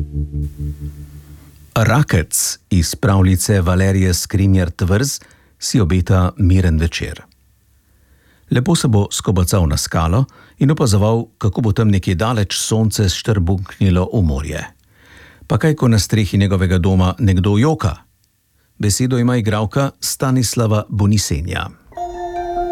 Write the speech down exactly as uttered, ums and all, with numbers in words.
Rakec iz pravljice Valerije Skrinjar Tvrz si obeta miren večer. Lepo se bo skobacal na skalo in opazoval, kako bo tam nekje daleč sonce štrbunknilo v morje. Pa kaj, ko na strehi njegovega doma nekdo joka? Besedo ima igralka Stanislava Bonisenja.